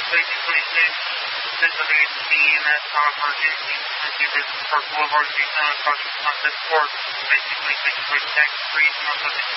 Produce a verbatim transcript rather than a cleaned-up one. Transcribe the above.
Station twenty-six, designated B M S Tower Emergency, twenty Business Park Boulevard, Houston, Caution Concept Court, Station twenty-six, Bridge Tax Street, Northwest